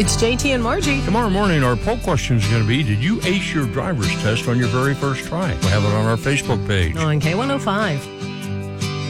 It's JT and Margie. Tomorrow morning, our poll question is going to be, did you ace your driver's test on your very first try? We'll have it on our Facebook page. On K105.